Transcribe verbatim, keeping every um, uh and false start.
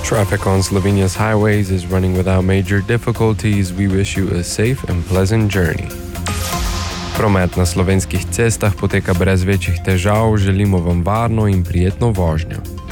Traffic on Slovenia's highways is running without major difficulties. We wish you a safe and pleasant journey. Promet na slovenskih cestah poteka brez večjih težav. Želimo vam varno in prijetno vožnjo.